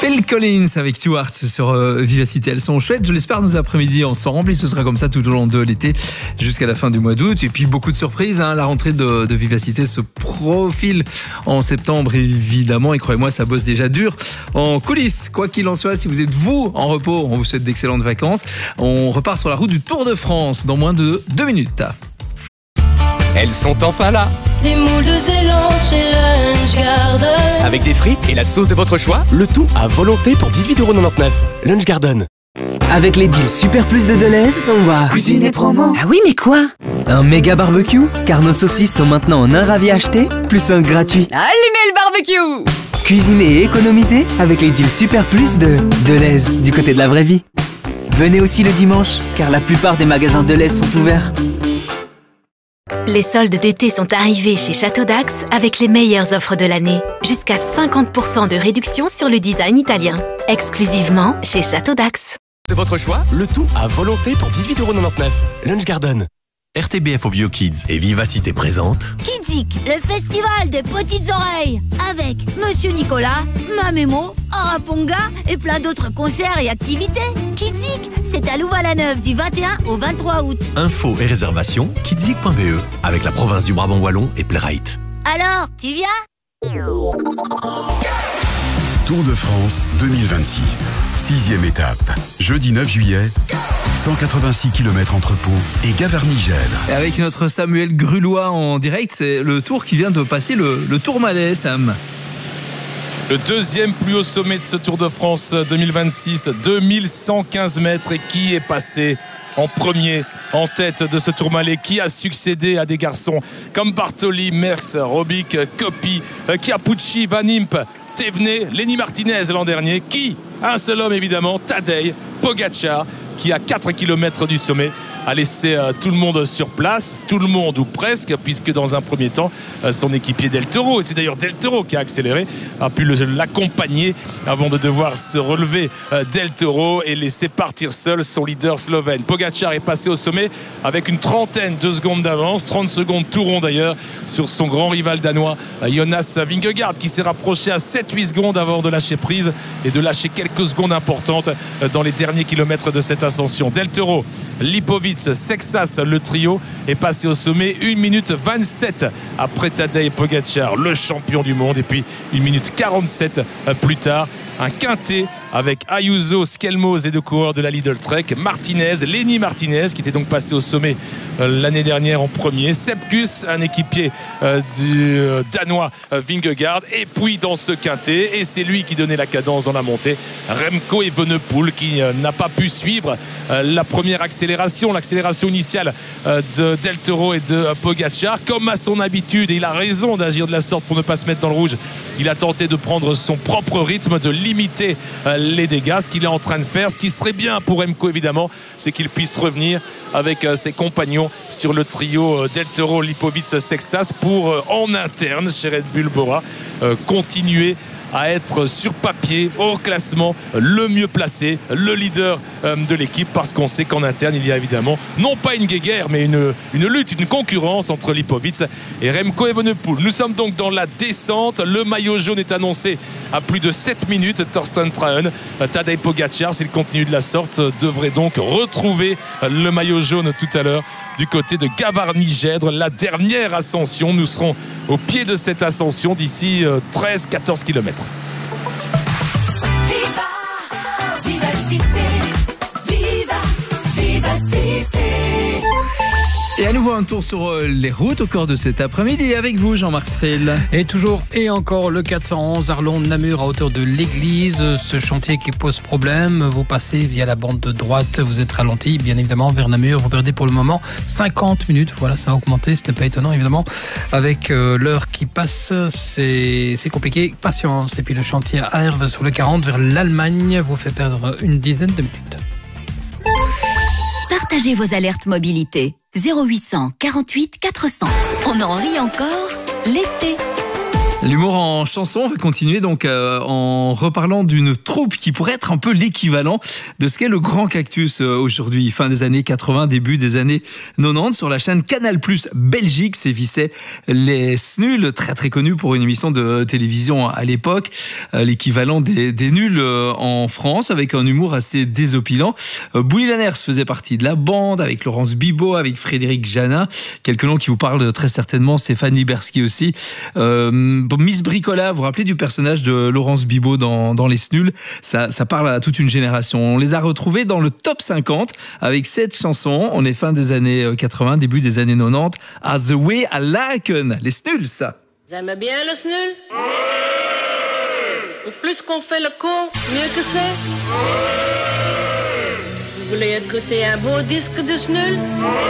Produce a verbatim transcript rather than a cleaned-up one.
Phil Collins avec Stewart sur euh, Vivacité. Elles sont chouettes. Je l'espère, nos après-midi, on s'en remplit. Ce sera comme ça tout au long de l'été jusqu'à la fin du mois d'août. Et puis beaucoup de surprises. Hein. La rentrée de, de Vivacité se profile en septembre, évidemment. Et croyez-moi, ça bosse déjà dur en coulisses. Quoi qu'il en soit, si vous êtes vous en repos, on vous souhaite d'excellentes vacances. On repart sur la route du Tour de France dans moins de deux minutes. Elles sont enfin là. Les moules de Zélande chez Lunch Garden. Avec des frites et la sauce de votre choix, le tout à volonté pour dix-huit euros quatre-vingt-dix-neuf. Lunch Garden. Avec les deals Super Plus de Deleuze, on va cuisiner promo. Ah oui, mais quoi? Un méga barbecue, car nos saucisses sont maintenant en un ravi acheté, plus un gratuit. Allumez le barbecue! Cuisiner et économiser avec les deals Super Plus de Deleuze, du côté de la vraie vie. Venez aussi le dimanche, car la plupart des magasins Deleuze sont ouverts. Les soldes d'été sont arrivés chez Château d'Axe avec les meilleures offres de l'année. Jusqu'à cinquante pour cent de réduction sur le design italien. Exclusivement chez Château d'Axe. De votre choix, le tout à volonté pour dix-huit euros quatre-vingt-dix-neuf. Lunch Garden. R T B F au Vieux Kids et Vivacité présente Kidzik, le festival des petites oreilles, avec Monsieur Nicolas, Mamémo, Araponga et plein d'autres concerts et activités. Kidzik, c'est à Louvain-la-Neuve du vingt et un au vingt-trois août. Infos et réservations kidzik point b e avec la province du Brabant Wallon et Playrite. Alors, tu viens ? Tour de France deux mille vingt-six, sixième étape. Jeudi neuf juillet, cent quatre-vingt-six kilomètres entre Pau et Gavarnie-Gèdre. Et avec notre Samuel Grulois en direct, c'est le tour qui vient de passer le, le Tourmalet, Sam. Le deuxième plus haut sommet de ce Tour de France deux mille vingt-six, deux mille cent quinze mètres. Et qui est passé en premier, en tête de ce Tourmalet, qui a succédé à des garçons comme Bartoli, Merckx, Robic, Coppi, Chiappucci, Van Impe, Thévenet, Lenny Martinez l'an dernier. Qui? Un seul homme évidemment, Tadej Pogačar, qui à quatre kilomètres du sommet a laissé euh, tout le monde sur place, tout le monde ou presque, puisque dans un premier temps euh, son équipier Del Toro, et c'est d'ailleurs Del Toro qui a accéléré, a pu le, l'accompagner avant de devoir se relever euh, Del Toro et laisser partir seul son leader slovène. Pogačar est passé au sommet avec une trentaine de secondes d'avance, trente secondes tout rond d'ailleurs, sur son grand rival danois euh, Jonas Vingegaard, qui s'est rapproché à sept huit secondes avant de lâcher prise et de lâcher quelques secondes importantes euh, dans les derniers kilomètres de cette ascension. Del Toro, Lipovic, Sexas, le trio est passé au sommet une minute vingt-sept après Tadej Pogačar, le champion du monde. Et puis une minute quarante-sept plus tard, un quintet avec Ayuso, Skelmos et deux coureurs de la Lidl Trek, Martinez, Lenny Martinez qui était donc passé au sommet euh, l'année dernière en premier, Sepkus, un équipier euh, du euh, danois euh, Vingegaard, et puis dans ce quintet, et c'est lui qui donnait la cadence dans la montée, Remco Evenepoel qui euh, n'a pas pu suivre euh, la première accélération, l'accélération initiale euh, de Del Toro et de euh, Pogačar, comme à son habitude, et il a raison d'agir de la sorte pour ne pas se mettre dans le rouge. Il a tenté de prendre son propre rythme, de limiter euh, les dégâts. Ce qu'il est en train de faire, ce qui serait bien pour Remco évidemment, c'est qu'il puisse revenir avec euh, ses compagnons sur le trio euh, Del Toro, Lipovic, Sexas pour euh, en interne chez Red Bull Bora euh, continuer à être sur papier au classement le mieux placé, le leader euh, de l'équipe, parce qu'on sait qu'en interne il y a évidemment non pas une guéguerre mais une, une lutte, une concurrence entre Lipovic et Remco Evenepoel. Nous sommes donc dans la descente, le maillot jaune est annoncé à plus de sept minutes. Thorsten Trahen, Tadej Pogačar, s'il continue de la sorte, devrait donc retrouver le maillot jaune tout à l'heure du côté de Gavarnie-Gèdre, la dernière ascension. Nous serons au pied de cette ascension d'ici treize à quatorze kilomètres. Viva, vivacité, viva, vivacité. Et à nouveau un tour sur les routes au cours de cet après-midi avec vous, Jean-Marc Strel. Et toujours et encore le quatre cent onze Arlon-Namur à hauteur de l'église. Ce chantier qui pose problème. Vous passez via la bande de droite, vous êtes ralenti bien évidemment vers Namur. Vous perdez pour le moment cinquante minutes. Voilà, ça a augmenté. Ce n'est pas étonnant évidemment. Avec euh, l'heure qui passe, c'est, c'est compliqué. Patience. Et puis le chantier à Herve sur le quarante vers l'Allemagne vous fait perdre une dizaine de minutes. Partagez vos alertes mobilité. zéro huit cent quarante-huit quatre cents. On en rit encore l'été. L'humour en chanson, on va continuer donc euh, en reparlant d'une troupe qui pourrait être un peu l'équivalent de ce qu'est le Grand Cactus euh, aujourd'hui. Fin des années quatre-vingts, début des années quatre-vingt-dix, sur la chaîne Canal plus Belgique sévissaient les Snuls, très très connus pour une émission de télévision à l'époque, euh, l'équivalent des, des Nuls euh, en France, avec un humour assez désopilant. Euh, Bouli Lanners faisait partie de la bande, avec Laurence Bibot, avec Frédéric Janin, quelques noms qui vous parlent très certainement, Stéphane Liberski aussi. Euh, Miss Bricola, vous vous rappelez du personnage de Laurence Bibot dans, dans Les Snuls, ça, ça parle à toute une génération. On les a retrouvés dans le top cinquante avec cette chanson. On est fin des années quatre-vingts, début des années quatre-vingt-dix. À The Way I Like It, Les Snuls, ça. Vous aimez bien le Snul? Ou plus qu'on fait le con, mieux que c'est? Vous voulez écouter un beau disque de Snul?